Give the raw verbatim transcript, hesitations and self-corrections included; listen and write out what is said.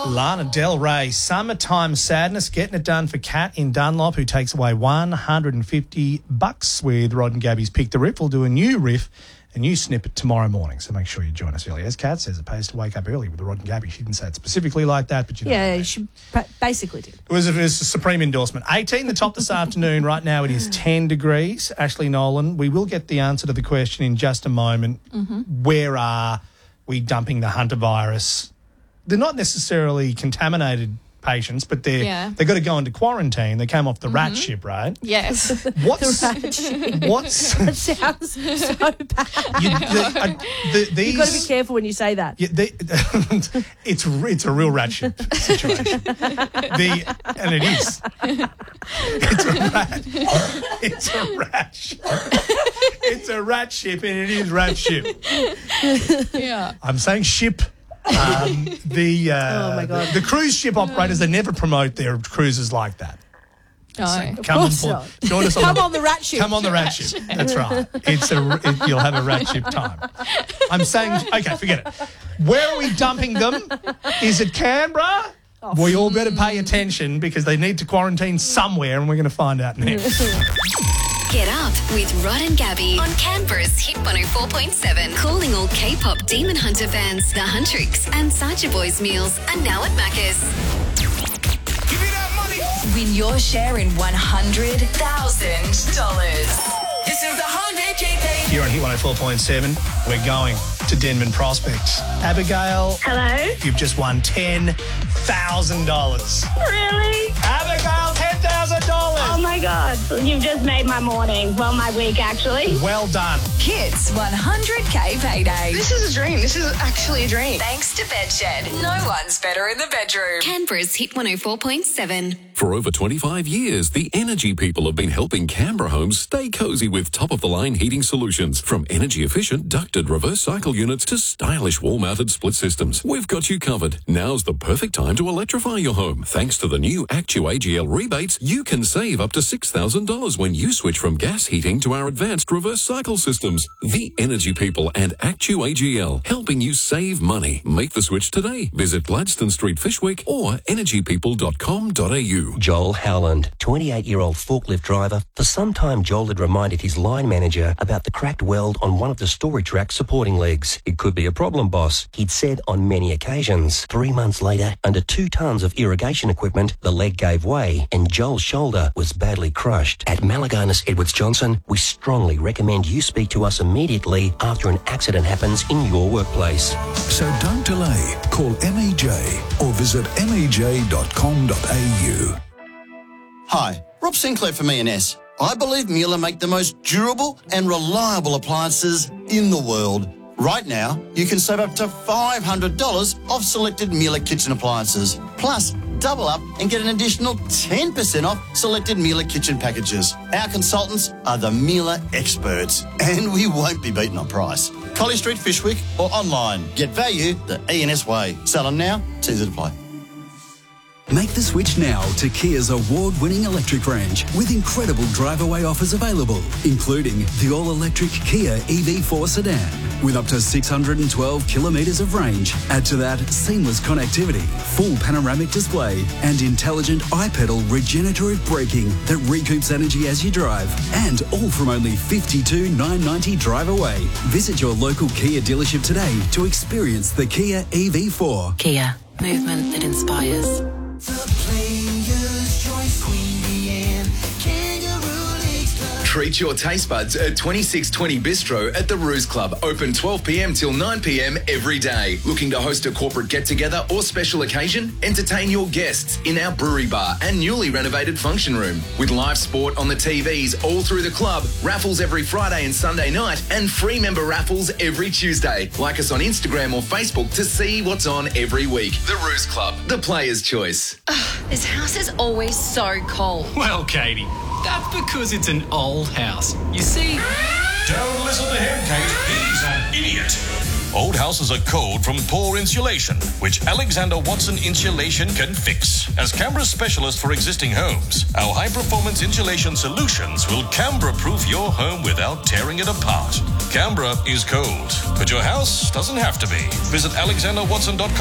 Lana Del Rey, Summertime Sadness, getting it done for Kat in Dunlop, who takes away one hundred fifty bucks with Rod and Gabby's Pick the Riff. We'll do a new riff, a new snippet tomorrow morning, so make sure you join us early. As Kat says, it pays to wake up early with the Rod and Gabby. She didn't say it specifically like that, but you know. Yeah, she basically did. It was, a, it was a supreme endorsement. eighteen the top this afternoon. Right now it is ten degrees. Ashley Nolan, we will get the answer to the question in just a moment. Mm-hmm. Where are we dumping the Hunter virus? They're not necessarily contaminated patients, but they're, Yeah. they've got to go into quarantine. They came off the Mm-hmm. rat ship, right? Yes. What's, The rat ship. what's That sounds so bad. you, the, uh, the, these, You've got to be careful when you say that. Yeah, they, it's it's a real rat ship situation. The and it is. It's a rat. It's a rat ship. It's a rat ship, and it is rat ship. Yeah. I'm saying ship. Um, the uh, Oh, my God. The, the cruise ship operators, they never promote their cruises like that. No. Come course on, not. join us on Come the, on the rat ship. Come on the rat ship. That's right. It's a it, you'll have a rat ship time. I'm saying, okay, forget it. Where are we dumping them? Is it Canberra? Oh. We all better pay attention because they need to quarantine somewhere, and we're going to find out next. Get up with Rod and Gabby on Canberra's Hit one oh four point seven. Calling all K-pop Demon Hunter fans. The Huntrix and Sacha Boys meals are now at Macca's. Give me that money. Win your share in one hundred thousand dollars. This is the one hundred K day. Here on Hit one oh four point seven, we're going to Denman Prospect. Abigail, Hello? you've just won ten thousand dollars. Really? Abigail, ten thousand dollars. Oh my God. You've just made my morning. Well, my week, actually. Well done. Hits one hundred K payday. This is a dream. This is actually a dream. Thanks to Bedshed. No one's better in the bedroom. Canberra's Hit one oh four point seven. For over twenty-five years, the Energy people have been helping Canberra homes stay cozy with top-of-the-line heating solutions. From energy-efficient ducted reverse cycle units to stylish wall-mounted split systems. We've got you covered. Now's the perfect time to electrify your home. Thanks to the new Actu A G L rebates, you can save up to six thousand dollars when you switch from gas heating to our advanced reverse cycle systems. The Energy people and Actu A G L, helping you save money. Make the switch today. Visit Gladstone Street, Fishwick or energy people dot com dot a u. Joel Howland, twenty-eight-year-old forklift driver. For some time, Joel had reminded his line manager about the cracked weld on one of the storage rack supporting legs. It could be a problem, boss, he'd said on many occasions. Three months later, under two tons of irrigation equipment, the leg gave way and Joel's shoulder was badly crushed. At Malaganas Edwards Johnson, we strongly recommend you speak to us immediately after an accident happens in your workplace. So don't delay. Call M E J or visit m e j dot com dot a u. Hi, Rob Sinclair from E and S. I believe Miele make the most durable and reliable appliances in the world. Right now, you can save up to five hundred dollars off selected Miele kitchen appliances. Plus, double up and get an additional ten percent off selected Miele kitchen packages. Our consultants are the Miele experts, and we won't be beaten on price. Collie Street, Fishwick, or online. Get value the E and S way. Sell them now, T Z to play. Make the switch now to Kia's award-winning electric range with incredible drive-away offers available, including the all-electric Kia E V four sedan with up to six hundred twelve kilometres of range. Add to that seamless connectivity, full panoramic display and intelligent iPedal regenerative braking that recoups energy as you drive, and all from only fifty-two thousand nine hundred ninety drive away. Visit your local Kia dealership today to experience the Kia E V four. Kia, movement that inspires. Treat your taste buds at twenty-six twenty Bistro at the Ruse Club. Open twelve p m till nine p m every day. Looking to host a corporate get-together or special occasion? Entertain your guests in our brewery bar and newly renovated function room. With live sport on the T Vs all through the club, raffles every Friday and Sunday night, and free member raffles every Tuesday. Like us on Instagram or Facebook to see what's on every week. The Ruse Club, the player's choice. This house is always so cold. Well, Katie, that's because it's an old house. You see... Don't listen to him, Kate. He's an idiot. Old houses are cold from poor insulation, which Alexander Watson Insulation can fix. As Canberra's specialist for existing homes, our high-performance insulation solutions will Canberra-proof your home without tearing it apart. Canberra is cold, but your house doesn't have to be. Visit alexander watson dot com